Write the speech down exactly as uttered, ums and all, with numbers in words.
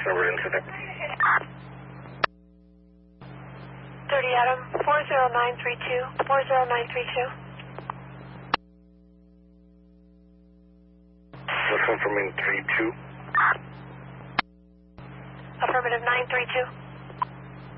over incident. thirty Adam, four zero nine three two, four zero nine three two. What's confirming three two? Affirmative nine three two.